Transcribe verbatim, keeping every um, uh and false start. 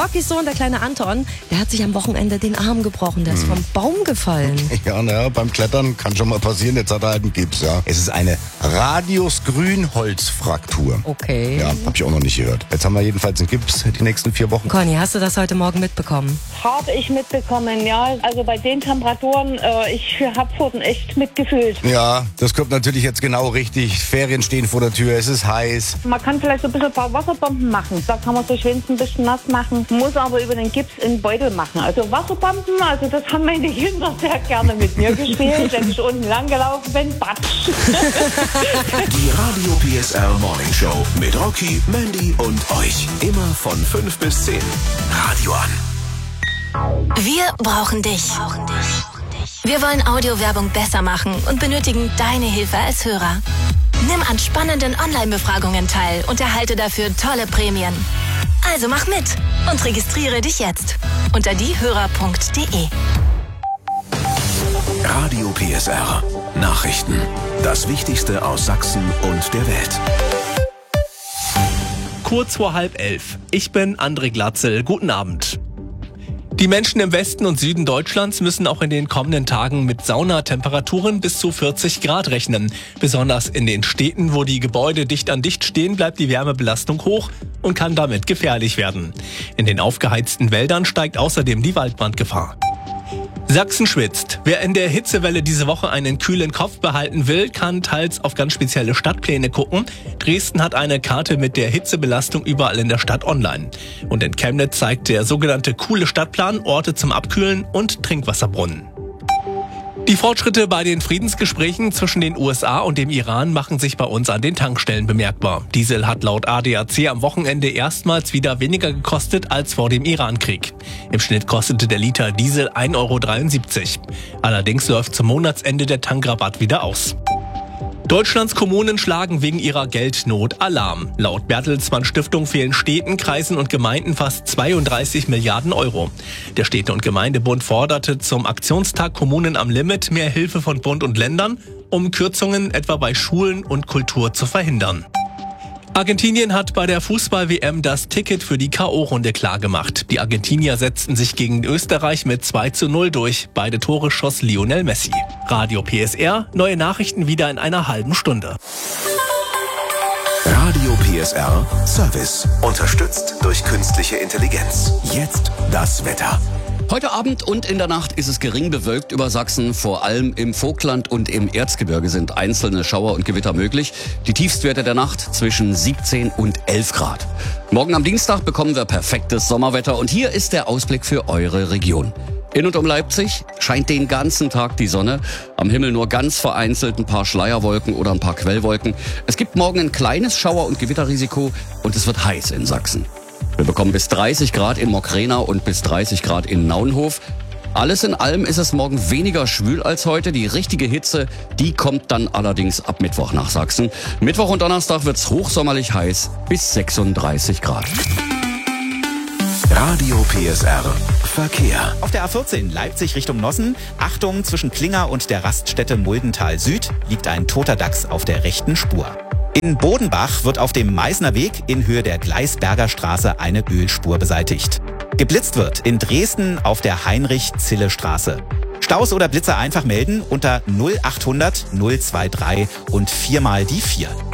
Rockys Sohn, der kleine Anton, der hat sich am Wochenende den Arm gebrochen. Der ist vom Baum gefallen. Ja, naja, beim Klettern kann schon mal passieren. Jetzt hat er halt einen Gips, ja. Es ist eine Radius-Grünholzfraktur. Okay. Ja, hab ich auch noch nicht gehört. Jetzt haben wir jedenfalls einen Gips die nächsten vier Wochen. Conny, hast du das heute Morgen mitbekommen? Habe ich mitbekommen, ja. Also bei den Temperaturen, äh, ich habe Pfoten echt mitgefühlt. Ja, das kommt natürlich jetzt genau richtig. Ferien stehen vor der Tür, es ist heiß. Man kann vielleicht so ein bisschen ein paar Wasserbomben machen. Da kann man so schwänzen, ein bisschen nass machen. Muss aber über den Gips in den Beutel machen. Also Wasserbomben, also das haben meine Kinder sehr gerne mit mir gespielt. Wenn ich unten lang gelaufen bin, batsch. Die Radio P S R Morning Show mit Rocky, Mandy und euch. Immer von fünf bis zehn. Radio an. Wir brauchen dich. Wir wollen Audiowerbung besser machen und benötigen deine Hilfe als Hörer. Nimm an spannenden Online-Befragungen teil und erhalte dafür tolle Prämien. Also mach mit und registriere dich jetzt unter diehörer punkt de. Radio P S R. Nachrichten. Das Wichtigste aus Sachsen und der Welt. Kurz vor halb elf. Ich bin André Glatzel. Guten Abend. Die Menschen im Westen und Süden Deutschlands müssen auch in den kommenden Tagen mit Saunatemperaturen bis zu vierzig Grad rechnen. Besonders in den Städten, wo die Gebäude dicht an dicht stehen, bleibt die Wärmebelastung hoch und kann damit gefährlich werden. In den aufgeheizten Wäldern steigt außerdem die Waldbrandgefahr. Sachsen schwitzt. Wer in der Hitzewelle diese Woche einen kühlen Kopf behalten will, kann teils auf ganz spezielle Stadtpläne gucken. Dresden hat eine Karte mit der Hitzebelastung überall in der Stadt online. Und in Chemnitz zeigt der sogenannte coole Stadtplan Orte zum Abkühlen und Trinkwasserbrunnen. Die Fortschritte bei den Friedensgesprächen zwischen den U S A und dem Iran machen sich bei uns an den Tankstellen bemerkbar. Diesel hat laut A D A C am Wochenende erstmals wieder weniger gekostet als vor dem Irankrieg. Im Schnitt kostete der Liter Diesel ein Euro dreiundsiebzig. Allerdings läuft zum Monatsende der Tankrabatt wieder aus. Deutschlands Kommunen schlagen wegen ihrer Geldnot Alarm. Laut Bertelsmann Stiftung fehlen Städten, Kreisen und Gemeinden fast zweiunddreißig Milliarden Euro. Der Städte- und Gemeindebund forderte zum Aktionstag Kommunen am Limit mehr Hilfe von Bund und Ländern, um Kürzungen etwa bei Schulen und Kultur zu verhindern. Argentinien hat bei der Fußball-W M das Ticket für die K O-Runde klargemacht. Die Argentinier setzten sich gegen Österreich mit zwei zu null durch. Beide Tore schoss Lionel Messi. Radio P S R, neue Nachrichten wieder in einer halben Stunde. Radio P S R Service. Unterstützt durch künstliche Intelligenz. Jetzt das Wetter. Heute Abend und in der Nacht ist es gering bewölkt über Sachsen. Vor allem im Vogtland und im Erzgebirge sind einzelne Schauer und Gewitter möglich. Die Tiefstwerte der Nacht zwischen siebzehn und elf Grad. Morgen am Dienstag bekommen wir perfektes Sommerwetter. Und hier ist der Ausblick für eure Region. In und um Leipzig scheint den ganzen Tag die Sonne. Am Himmel nur ganz vereinzelt ein paar Schleierwolken oder ein paar Quellwolken. Es gibt morgen ein kleines Schauer- und Gewitterrisiko und es wird heiß in Sachsen. Wir bekommen bis dreißig Grad in Mockrena und bis dreißig Grad in Naunhof. Alles in allem ist es morgen weniger schwül als heute. Die richtige Hitze, die kommt dann allerdings ab Mittwoch nach Sachsen. Mittwoch und Donnerstag wird's hochsommerlich heiß bis sechsunddreißig Grad. Radio P S R Verkehr. Auf der A vierzehn Leipzig Richtung Nossen. Achtung, zwischen Klinger und der Raststätte Muldental Süd liegt ein toter Dachs auf der rechten Spur. In Bodenbach wird auf dem Meißner Weg in Höhe der Gleisberger Straße eine Ölspur beseitigt. Geblitzt wird in Dresden auf der Heinrich-Zille-Straße. Staus oder Blitzer einfach melden unter null achthundert null drei drei und viermal die vier.